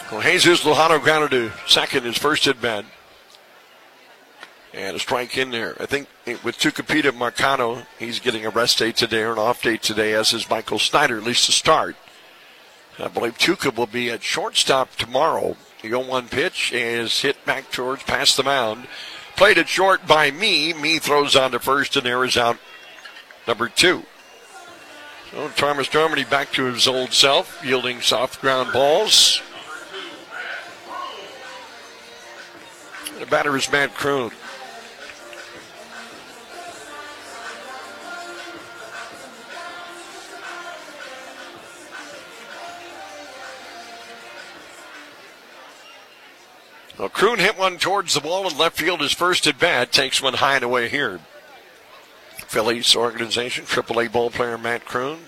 Well, Jesus Lojano grounded to second, his first at bat. And a strike in there. I think with Tucupita Marcano, he's getting a rest day today or an off day today, as is Michael Snyder, at least to start. I believe Tuca will be at shortstop tomorrow. The 0-1 pitch is hit back towards past the mound. Played it short by Me. Me throws on to first, and there is out number 2. So Thomas Dormady back to his old self, yielding soft ground balls. The batter is Matt Kroon. Well, Kroon hit one towards the wall in left field. His first at bat, takes one high and away here. Phillies organization, AAA ball player Matt Kroon.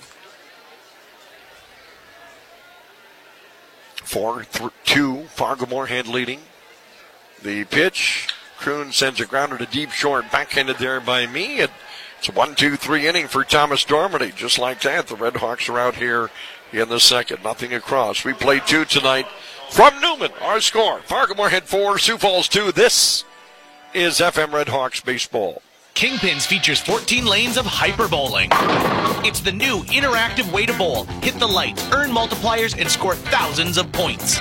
4-2, Fargo-Moorhead leading. The pitch, Kroon sends a grounder to deep short, backhanded there by Me. It's a 1-2-3 inning for Thomas Dormady. Just like that, the Red Hawks are out here in the second. Nothing across. We played 2 tonight. From Newman, our score, Fargo-Moorhead 4, Sioux Falls 2. This is FM Red Hawks baseball. Kingpins features 14 lanes of hyper bowling. It's the new interactive way to bowl. Hit the lights, earn multipliers, and score thousands of points.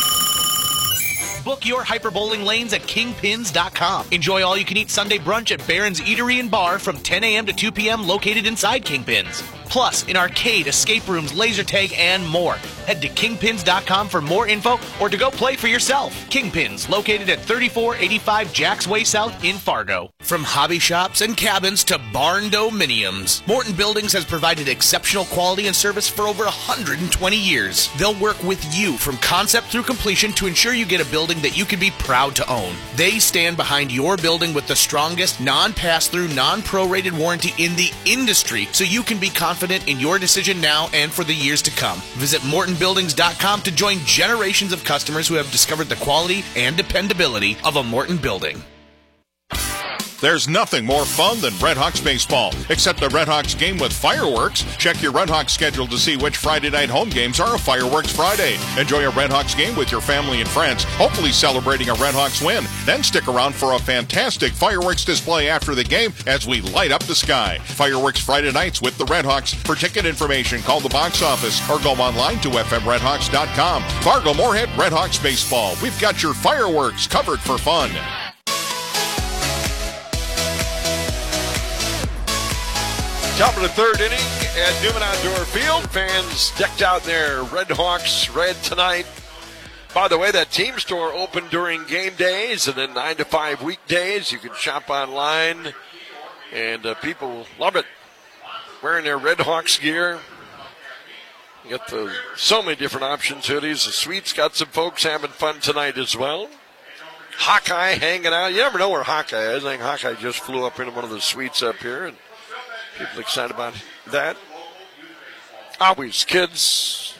Book your hyper bowling lanes at kingpins.com. Enjoy all-you-can-eat Sunday brunch at Barron's Eatery and Bar from 10 a.m. to 2 p.m. located inside Kingpins. Plus, in arcade, escape rooms, laser tag, and more. Head to kingpins.com for more info or to go play for yourself. Kingpins, located at 3485 Jacks Way South in Fargo. From hobby shops and cabins to barn dominiums, Morton Buildings has provided exceptional quality and service for over 120 years. They'll work with you from concept through completion to ensure you get a building that you can be proud to own. They stand behind your building with the strongest non-pass-through, non-prorated warranty in the industry, so you can be confident in your decision now and for the years to come. Visit MortonBuildings.com to join generations of customers who have discovered the quality and dependability of a Morton building. There's nothing more fun than Red Hawks baseball, except the Red Hawks game with fireworks. Check your Red Hawks schedule to see which Friday night home games are a Fireworks Friday. Enjoy a Red Hawks game with your family and friends, hopefully celebrating a Red Hawks win. Then stick around for a fantastic fireworks display after the game as we light up the sky. Fireworks Friday nights with the Red Hawks. For ticket information, call the box office or go online to fmredhawks.com. Fargo-Moorhead Red Hawks baseball. We've got your fireworks covered for fun. Top of the third inning at Newman Outdoor Field. Fans decked out their Red Hawks red tonight. By the way, that team store open during game days and then 9 to 5 weekdays. You can shop online, and people love it. Wearing their Red Hawks gear. You got so many different options, hoodies. The suite's got some folks having fun tonight as well. Hawkeye hanging out. You never know where Hawkeye is. I think Hawkeye just flew up into one of the suites up here, and people excited about that. Always kids.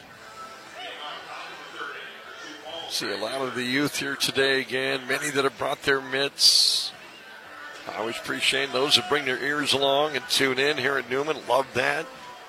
See a lot of the youth here today again. Many that have brought their mitts. I always appreciate those that bring their ears along and tune in here at Newman. Love that.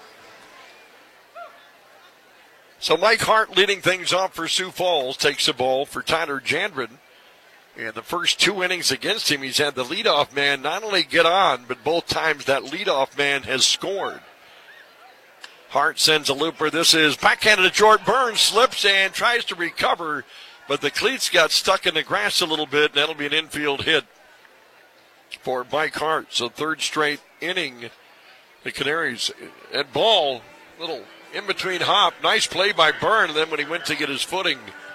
So Mike Hart leading things off for Sioux Falls takes the ball for Tyler Jandren. In the first 2 innings against him, he's had the leadoff man not only get on, but both times that leadoff man has scored. Hart sends a looper. This is backhanded to short. Burns slips and tries to recover, but the cleats got stuck in the grass a little bit, and that'll be an infield hit for Mike Hart. So third straight inning, the Canaries at ball, little in-between hop. Nice play by Burn, and then when he went to get his footing,